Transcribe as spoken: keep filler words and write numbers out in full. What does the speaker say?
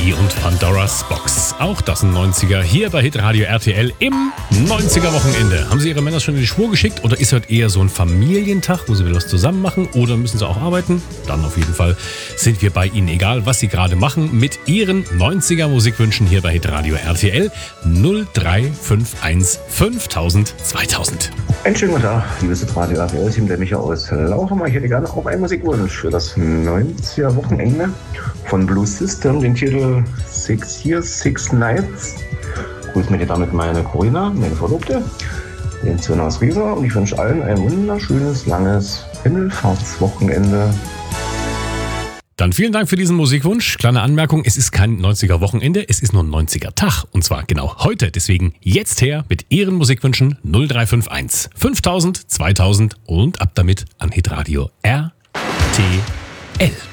Ivy und Pandora's Box. Auch das ein neunziger hier bei Hitradio R T L im neunziger-Wochenende. Haben Sie Ihre Männer schon in die Spur geschickt oder ist heute eher so ein Familientag, wo Sie wieder was zusammen machen oder müssen Sie auch arbeiten? Dann auf jeden Fall sind wir bei Ihnen, egal was Sie gerade machen, mit Ihren neunziger Musikwünschen hier bei Hitradio R T L null drei fünf eins fünftausend zweitausend. Einen schönen guten Tag, liebes Radio R T L-Team, der Micha aus Lauchhammer. Ich hätte gerne auch einen Musikwunsch für das neunziger-Wochenende von Blue System, den Titel Six Years, Six Nights. Grüß mir damit meine Corinna, meine Verlobte, den Söhne aus Riesa, und ich wünsche allen ein wunderschönes, langes Himmelfahrtswochenende. Dann vielen Dank für diesen Musikwunsch. Kleine Anmerkung, es ist kein neunziger-Wochenende, es ist nur ein neunziger-Tag. Und zwar genau heute. Deswegen jetzt her mit Ihren Musikwünschen null drei fünf eins fünftausend zweitausend und ab damit an Hitradio R T L.